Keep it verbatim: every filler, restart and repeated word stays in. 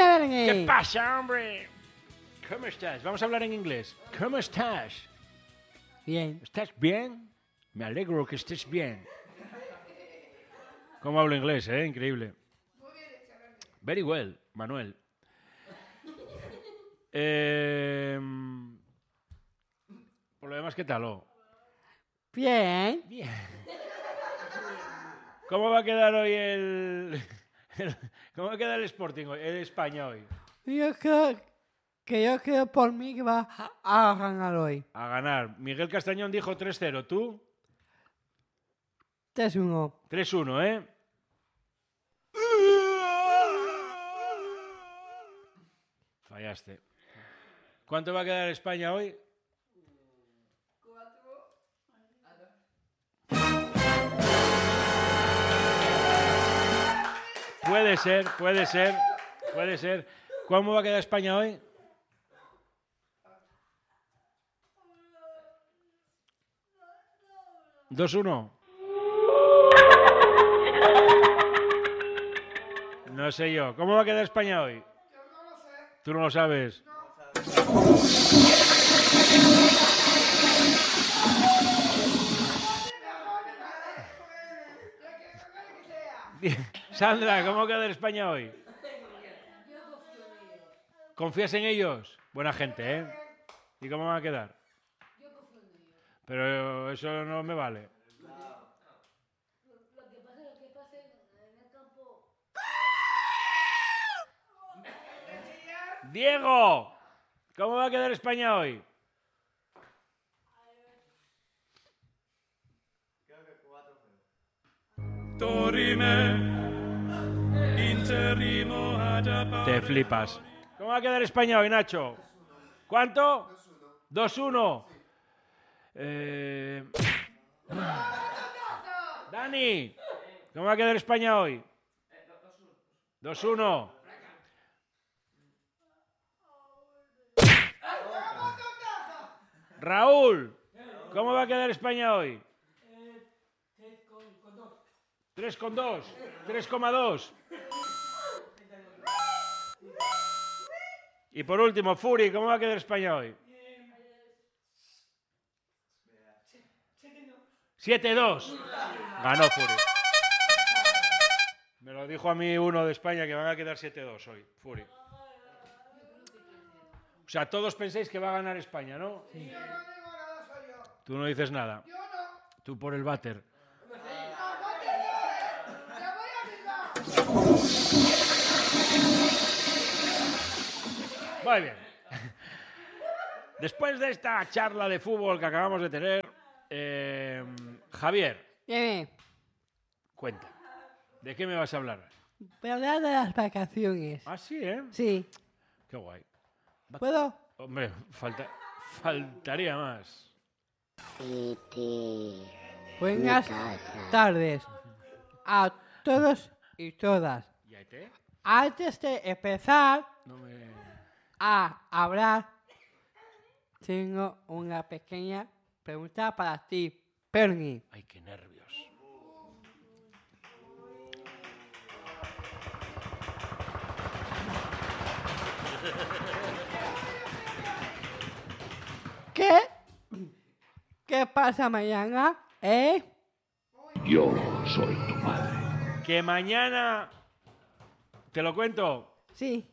Buena, Bernie. ¿Qué pasa, hombre? ¿Cómo estás? Vamos a hablar en inglés. ¿Cómo estás? Bien. ¿Estás bien? Me alegro que estés bien. ¿Cómo hablo inglés, eh? Increíble. Very well, Manuel. Eh, por lo demás, ¿qué tal? Oh? Bien. Bien. ¿Cómo va a quedar hoy el... el ¿Cómo va a quedar el Sporting hoy? El España hoy. Yo creo que yo creo por mí que va a ganar hoy. A ganar. Miguel Castañón dijo tres cero. ¿Tú? tres uno. tres uno, ¿eh? Fallaste. ¿Cuánto va a quedar España hoy? Puede ser, puede ser, puede ser. ¿Cómo va a quedar España hoy? dos uno. No sé yo. ¿Cómo va a quedar España hoy? Yo no lo sé. Tú no lo sabes. Sandra, ¿cómo va a quedar España hoy? ¿Confías en ellos? Buena gente, ¿eh? ¿Y cómo va a quedar? Pero eso no me vale. Diego, ¿cómo va a quedar España hoy? Te flipas. ¿Cómo va a quedar España hoy, Nacho? ¿Cuánto? dos uno. Eh... Dani, ¿cómo va a quedar España hoy? dos uno. Raúl, ¿cómo va a quedar España hoy? tres con dos. tres coma dos. Y por último, Furi, ¿cómo va a quedar España hoy? siete dos. Ganó Furi. Me lo dijo a mí uno de España que van a quedar siete dos hoy, Furi. O sea, todos pensáis que va a ganar España, ¿no? Sí. Yo no digo nada, soy yo. Tú no dices nada. Yo no. Tú por el váter. No, no te voy. Ya voy a Bilbao. Muy bien. Después de esta charla de fútbol que acabamos de tener, eh, Javier, Bien. cuenta. ¿De qué me vas a hablar? Voy a hablar de las vacaciones. Ah, sí, ¿eh? Sí. Qué guay. ¿Puedo? Hombre, falta, faltaría más. Buenas tardes a todos y todas. ¿Y a te? Antes de empezar No me... a hablar, tengo una pequeña pregunta para ti, Bernie. Ay, qué nervios. ¿Qué? ¿Qué pasa mañana? ¿Eh? Yo soy tu padre. Que mañana... ¿Te lo cuento? Sí.